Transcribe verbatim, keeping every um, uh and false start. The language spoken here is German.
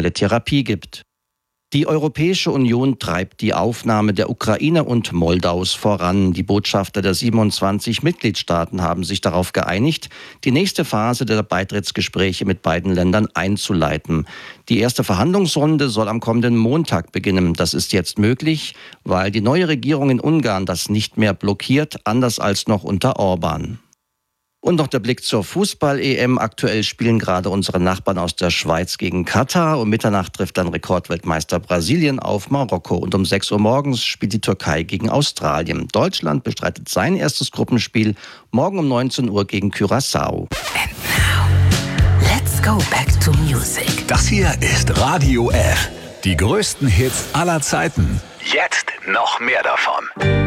schnelle Therapie gibt. Die Europäische Union treibt die Aufnahme der Ukraine und Moldaus voran. Die Botschafter der siebenundzwanzig Mitgliedstaaten haben sich darauf geeinigt, die nächste Phase der Beitrittsgespräche mit beiden Ländern einzuleiten. Die erste Verhandlungsrunde soll am kommenden Montag beginnen. Das ist jetzt möglich, weil die neue Regierung in Ungarn das nicht mehr blockiert, anders als noch unter Orban. Und noch der Blick zur Fußball-E M. Aktuell spielen gerade unsere Nachbarn aus der Schweiz gegen Katar. Um Mitternacht trifft dann Rekordweltmeister Brasilien auf Marokko. Und um sechs Uhr morgens spielt die Türkei gegen Australien. Deutschland bestreitet sein erstes Gruppenspiel morgen um neunzehn Uhr gegen Curaçao. And now, let's go back to music. Das hier ist Radio F. Die größten Hits aller Zeiten. Jetzt noch mehr davon.